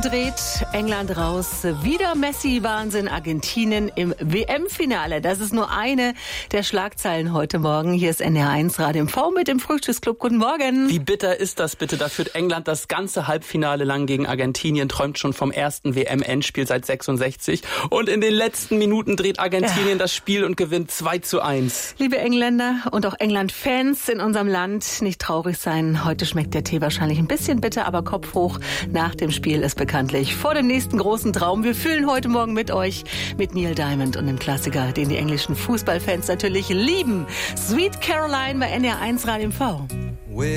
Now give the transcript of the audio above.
gedreht, England raus, wieder Messi-Wahnsinn, Argentinien im WM-Finale. Das ist nur eine der Schlagzeilen heute Morgen. Hier ist NDR1 Radio MV mit dem Frühstücksclub. Guten Morgen. Wie bitter ist das bitte? Da führt England das ganze Halbfinale lang gegen Argentinien, träumt schon vom ersten WM-Endspiel seit 66. Und in den letzten Minuten dreht Argentinien das Spiel und gewinnt 2:1. Liebe Engländer und auch England-Fans in unserem Land, nicht traurig sein. Heute schmeckt der Tee wahrscheinlich ein bisschen bitter, aber Kopf hoch. Nach dem Spiel ist bekanntlich vor dem nächsten großen Traum. Wir fühlen heute Morgen mit euch, mit Neil Diamond und dem Klassiker, den die englischen Fußballfans natürlich lieben. Sweet Caroline bei NDR1 Radio MV.